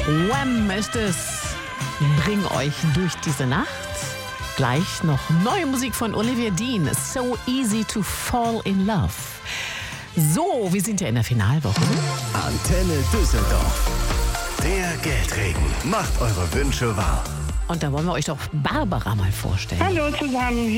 Wham ist es. Bring euch durch diese Nacht. Gleich noch neue Musik von Olivia Dean. So easy to fall in love. So, wir sind ja in der Finalwoche. Antenne Düsseldorf. Der Geldregen macht eure Wünsche wahr. Und da wollen wir euch doch Barbara mal vorstellen. Hallo zusammen.